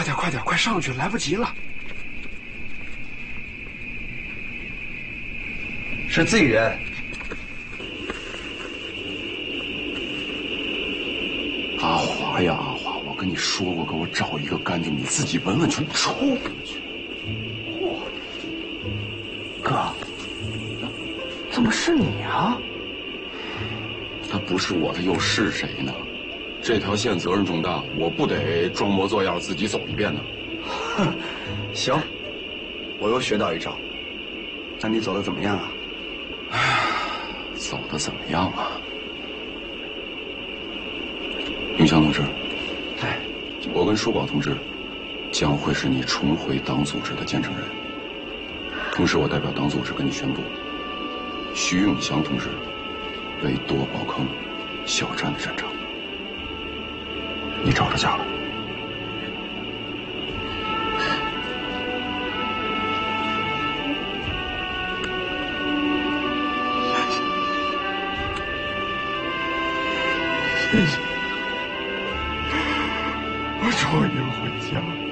点，快点，快上去，来不及了。 是自己人。 阿华呀，阿华，我跟你说过，给我找一个干净，你自己闻闻去，臭去。 哥，怎么是你啊？ 他不是我，他又是谁呢？这条线责任重大，我不得装模作样自己走一遍呢。 哼，行，我又学到一招。那你走的怎么样啊？ 走的怎么样啊？永强同志， 哎， 我跟舒宝同志将会是你重回党组织的见证人。同时，我代表党组织跟你宣布，徐永祥同志为多宝坑小站的站长，你找着家了。 谢谢，我终于回家了。